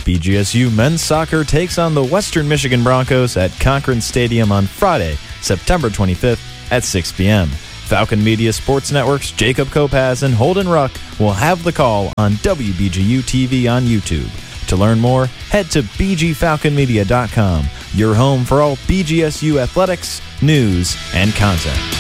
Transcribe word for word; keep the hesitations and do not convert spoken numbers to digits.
B G S U men's soccer takes on the Western Michigan Broncos at Cochran Stadium on Friday, September twenty-fifth at six p.m. Falcon Media Sports Network's Jacob Kopaz and Holden Ruck will have the call on W B G U T V on YouTube. To learn more, head to b g falcon media dot com, your home for all B G S U athletics, news, and content.